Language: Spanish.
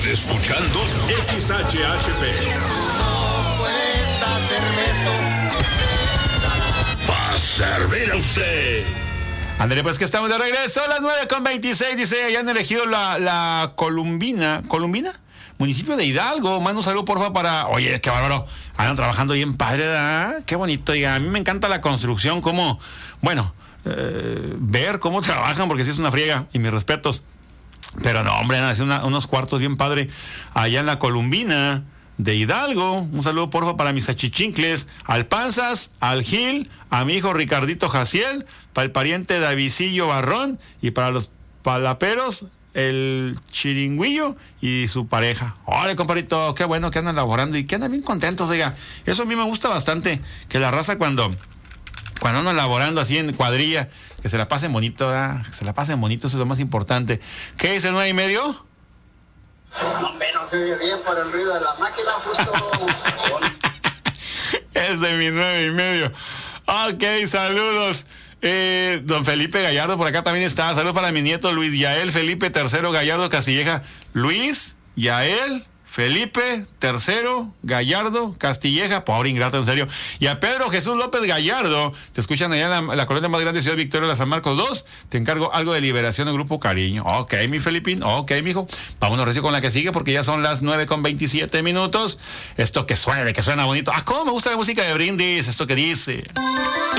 Escuchando XHHP. No puedes hacerme esto. Va a servir a usted. Ándale, pues que estamos de regreso a las 9:26. Dice, ya han elegido la Columbina. ¿Columbina? Municipio de Hidalgo. Manda un saludo, porfa, para... Oye, qué bárbaro. Andan trabajando bien padre, ¿verdad? Qué bonito. Diga, a mí me encanta la construcción, cómo... Bueno, ver cómo trabajan, porque sí es una friega. Y mis respetos. Pero no, hombre, hace unos cuartos bien padre allá en la Columbina de Hidalgo. Un saludo, porfa, para mis achichincles, al Panzas, al Gil, a mi hijo Ricardito Jaciel, para el pariente Davidillo Barrón y para los palaperos, el Chiringüillo y su pareja. Órale, compadrito, qué bueno que andan laborando y que andan bien contentos, oiga. Eso a mí me gusta bastante, que la raza cuando andan laborando así en cuadrilla, que se la pasen bonito, ¿verdad? Que se la pasen bonito, eso es lo más importante. ¿Qué dice el 9:30? Hombre, no se oye bien por el ruido de la máquina, justo. Es de mis 9:30. Ok, saludos. Don Felipe Gallardo por acá también está. Saludos para mi nieto Luis Yael Felipe III Gallardo Castilleja. Luis Yael Felipe III Gallardo Castilleja, pobre ingrato, en serio. Y a Pedro Jesús López Gallardo, te escuchan allá en la colonia más grande de Ciudad Victoria, la San Marcos 2. Te encargo algo de Liberación del Grupo Cariño. Ok, mi Felipín, ok, mijo. Vámonos recio con la que sigue porque ya son las 9:27. Esto que suena bonito. Ah, cómo me gusta la música de Brindis, esto que dice.